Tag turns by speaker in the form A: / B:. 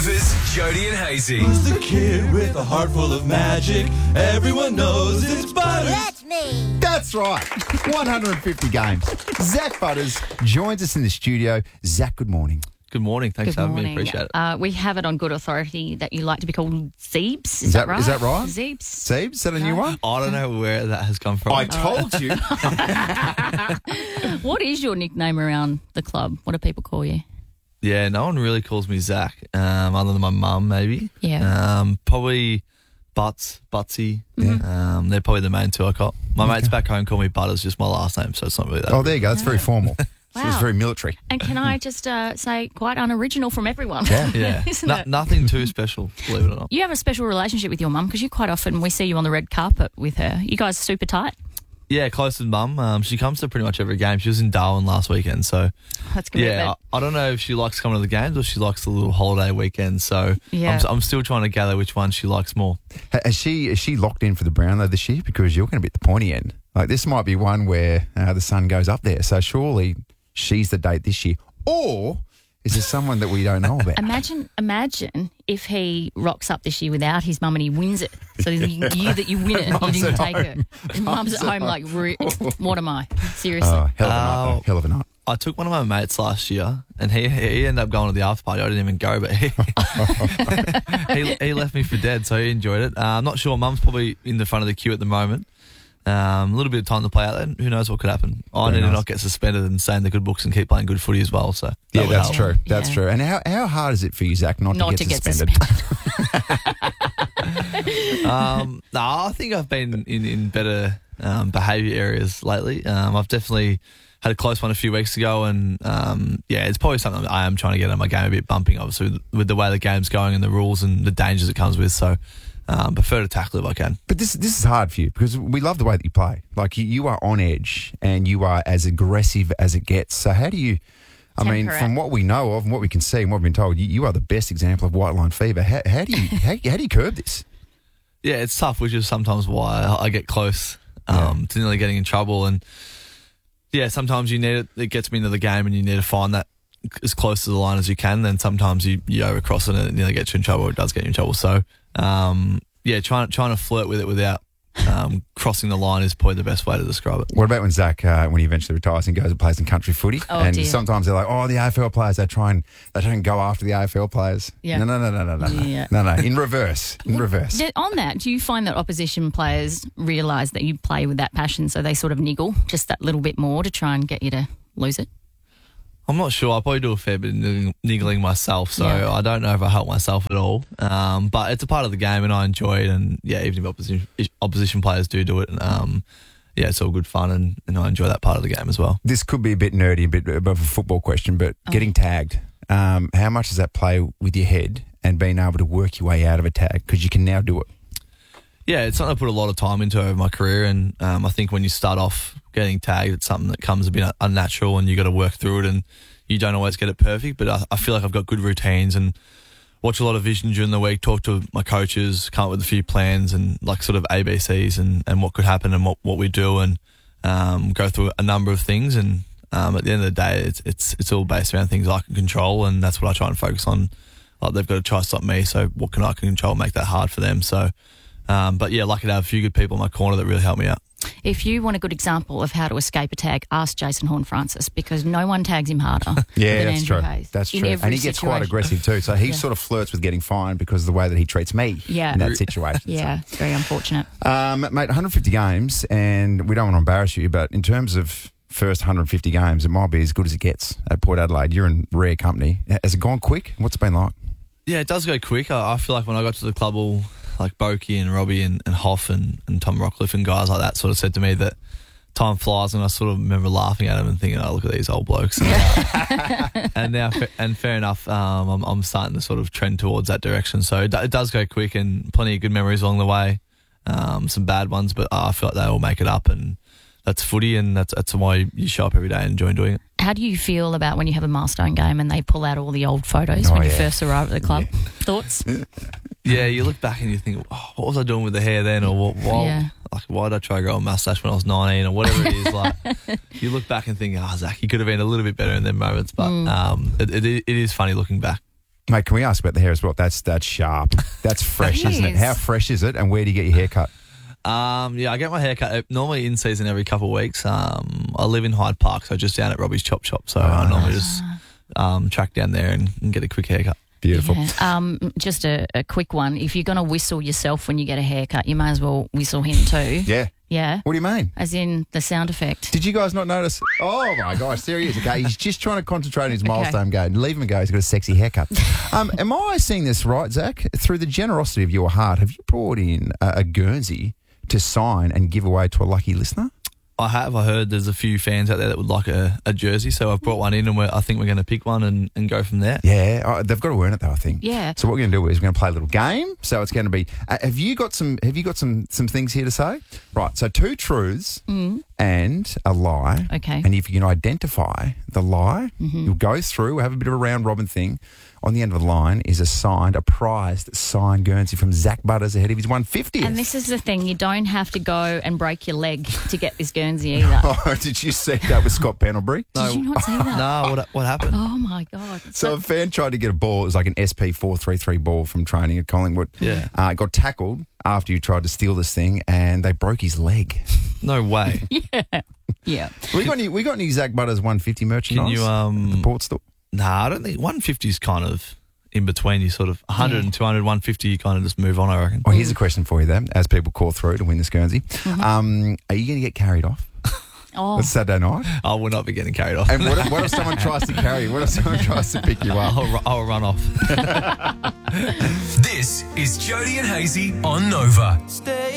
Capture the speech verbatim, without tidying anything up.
A: Rovers, Jody and Hazy.
B: Who's the kid with a heart full of magic? Everyone knows it's Butters.
C: That's me.
D: That's right. one hundred fifty games. Zach Butters joins us in the studio. Zach, good morning.
E: Good morning. Thanks
F: Good
E: for having
F: morning.
E: me. Appreciate it.
F: Uh, we have it on good authority that you like to be called Zeebs. Is,
D: Is
F: that,
D: that-
F: right?
D: is that right?
F: Zeebs.
D: Steve, is that a new one?
E: I don't know where that has come from.
D: I told you.
F: What is your nickname around the club? What do people call you?
E: Yeah, no one really calls me Zach, um, other than my mum, maybe.
F: Yeah.
E: Um, probably Butts, Butsy. Um, they're probably the main two I got. My mates back home call me Butters, just my last name, so it's not really that.
D: Oh, there you go. That's very formal. So it's
F: Wow.
D: very military.
F: And can I just uh, say, quite unoriginal from everyone.
D: Yeah.
E: Yeah,
F: Isn't
E: No-
F: it?
E: nothing too special, believe it or not.
F: You have a special relationship with your mum because you quite often, we see you on the red carpet with her. You guys are super tight.
E: Yeah, close to mum. Um, she comes to pretty much every game. She was in Darwin last weekend, so
F: That's commitment.
E: yeah. I, I don't know if she likes coming to the games or she likes the little holiday weekend. So
F: Yeah.
E: I'm, I'm still trying to gather which one she likes more.
D: Ha- Has she, is she locked in for the Brownlow this year? Because you're going to be at the pointy end. Like, this might be one where uh, the sun goes up there. So surely she's the date this year. Or is there someone that we don't know about?
F: Imagine, imagine if he rocks up this year without his mum and he wins it. So the year that you win it, you
D: Mum's
F: didn't
D: at
F: take
D: home.
F: it. And mum's at home like, re- what am I? Seriously.
D: Oh, hell of a night,
E: Oh.
D: though. Hell of a night.
E: I took one of my mates last year, and he he ended up going to the after party. I didn't even go, but he he, he left me for dead, so he enjoyed it. Uh, I'm not sure. Mum's probably in the front of the queue at the moment. Um, a little bit of time to play out there. Who knows what could happen? I
D: Very
E: need to
D: nice.
E: not get suspended and stay in the good books and keep playing good footy as well. So that
D: Yeah,
E: would
D: that's
E: help.
D: true. That's
F: Yeah.
D: true. And how, how hard is it for you, Zach, not,
F: Not
D: to
F: to
D: get
F: get
D: suspended?
E: Um, no, I think I've been in, in better um, behaviour areas lately. Um, I've definitely had a close one a few weeks ago, and um, yeah, it's probably something I am trying to get on my game a bit bumping, obviously, with, with the way the game's going and the rules and the dangers it comes with. So um, prefer to tackle if I can.
D: But this this is hard for you because we love the way that you play. Like, you, you are on edge and you are as aggressive as it gets. So how do you, I mean,
F: Temper it.
D: from what we know of and what we can see and what we've been told, you, you are the best example of white line fever. How, how do you how, how do you curb this?
E: Yeah, it's tough, which is sometimes why I I get close um, to nearly getting in trouble. And yeah, sometimes you need it. It gets me into the game, and you need to find that as close to the line as you can. Then sometimes you, you overcross it, and it nearly gets you in trouble. Or it does get you in trouble. So um, yeah, trying trying to flirt with it without um, crossing the line is probably the best way to describe it.
D: What about when Zach, uh, when he eventually retires and goes and plays some country footy?
F: Oh,
D: and
F: dear.
D: sometimes they're like, oh, the A F L players, they try and they try and go after the A F L players.
F: Yeah.
D: No, no, no, no, no, no, no.
F: Yeah.
D: no, no. In reverse, in reverse.
F: D- On that, do you find that opposition players realise that you play with that passion, so they sort of niggle just that little bit more to try and get you to lose it?
E: I'm not sure. I probably do a fair bit of niggling- niggling myself, so
F: Yeah.
E: I don't know if I help myself at all. Um, but it's a part of the game, and I enjoy it. And yeah, even if opposition opposition players do do it, and, um, yeah, it's all good fun, and, and I enjoy that part of the game as well.
D: This could be a bit nerdy, a bit above a football question, but getting tagged, um, how much does that play with your head and being able to work your way out of a tag? Because you can now do it.
E: Yeah, it's something I put a lot of time into over my career, and um, I think when you start off getting tagged, it's something that comes a bit unnatural, and you got to work through it, and you don't always get it perfect. But I, I feel like I've got good routines and watch a lot of vision during the week, talk to my coaches, come up with a few plans and like sort of A B Cs and, and what could happen and what, what we do, and um, go through a number of things. And um, at the end of the day, it's it's it's all based around things I can control, and that's what I try and focus on. Like, they've got to try to stop me, so what can I control and make that hard for them? So. Um, but yeah, lucky to have a few good people in my corner that really help me out.
F: If you want a good example of how to escape a tag, ask Jason Horne-Francis, because no one tags him harder
D: Yeah,
F: than
D: that's
F: Andrew
D: true.
F: Hayes.
D: That's
F: in
D: true.
F: every
D: And he gets quite
F: situation.
D: aggressive too. So he
F: Yeah.
D: sort of flirts with getting fined because of the way that he treats me
F: Yeah.
D: in that situation.
F: Yeah, it's very unfortunate.
D: Um, mate, one hundred fifty games, and we don't want to embarrass you, but in terms of first one hundred fifty games, it might be as good as it gets at Port Adelaide. You're in rare company. Has it gone quick? What's it been like?
E: Yeah, it does go quick. I, I feel like when I got to the club, all like Boki and Robbie and, and Hoff and, and Tom Rockcliffe and guys like that sort of said to me that time flies, and I sort of remember laughing at them and thinking, oh, look at these old blokes. And now, and fair enough, um, I'm, I'm starting to sort of trend towards that direction. So it, it does go quick, and plenty of good memories along the way, um, some bad ones, but I feel like they all make it up, and that's footy, and that's, that's why you show up every day and enjoy doing it.
F: How do you feel about when you have a milestone game and they pull out all the old photos
D: Oh,
F: when you
D: yeah.
F: first arrived at the club? Thoughts?
E: Yeah, you look back and you think, oh, what was I doing with the hair then? Or what, why,
F: Yeah.
E: like, why did I try to grow a mustache when I was nineteen or whatever it is? Like, you look back and think, oh, Zach, you could have been a little bit better in them moments. But um, it, it, it is funny looking back.
D: Mate, can we ask about the hair as well? That's that's sharp. That's fresh,
F: It
D: isn't it?
F: is.
D: How fresh is it? And where do you get your hair cut?
E: Um, yeah, I get my hair cut uh, normally in season every couple of weeks. Um, I live in Hyde Park, so just down at Robbie's Chop Shop. So I normally just um, track down there and, and get a quick haircut.
D: Beautiful.
F: Yeah. Um, just a, a quick one. If you're going to whistle yourself when you get a haircut, you may as well whistle him too.
D: Yeah.
F: Yeah.
D: What do you mean?
F: As in the sound effect.
D: Did you guys not notice? Oh my gosh, there he is. Okay, he's just trying to concentrate on his milestone game. Leave him go. He's got a sexy haircut. Um, am I seeing this right, Zach? Through the generosity of your heart, have you brought in a, a Guernsey to sign and give away to a lucky listener?
E: I have. I heard there's a few fans out there that would like a, a jersey, so I've brought one in, and we're, I think we're going to pick one and, and go from there.
D: Yeah, oh, they've got to earn it though, I think.
F: Yeah.
D: So what we're going to do is we're going to play a little game. So it's going to be. Uh, have you got some? Have you got some some things here to say? Right. So two truths and a lie.
F: Okay.
D: And if you can identify the lie, you'll go through. We'll have a bit of a round robin thing. On the end of the line is a signed, a prized signed Guernsey from Zach Butters ahead of his one fiftieth.
F: And this is the thing, you don't have to go and break your leg to get this Guernsey either.
D: Oh, did you see that with Scott Pendlebury?
F: Did you not see that?
E: No, what what happened?
F: Oh my God. It's
D: So a fan tried to get a ball. It was like an S P four thirty-three ball from training at Collingwood.
E: Yeah.
D: Uh, got tackled after you tried to steal this thing, and they broke his leg.
E: No way.
F: yeah.
D: we got any? We got any Zach Butters one fifty merchandise?
E: Can you um?
D: at the port store?
E: Nah, I don't think one fifty is kind of in between. You sort of one hundred
F: Yeah.
E: and two hundred, one fifty, you kind of just move on, I reckon.
D: Well, here's a question for you then, as people call through to win this Guernsey. Um, are you going to get carried off?
F: Oh,
D: It's Saturday night.
E: I will not be getting carried off.
D: And what if, what if someone tries to carry you? What if someone tries to pick you up?
E: I'll, ru- I'll run off.
A: This is Jody and Hazy on Nova.
B: Stay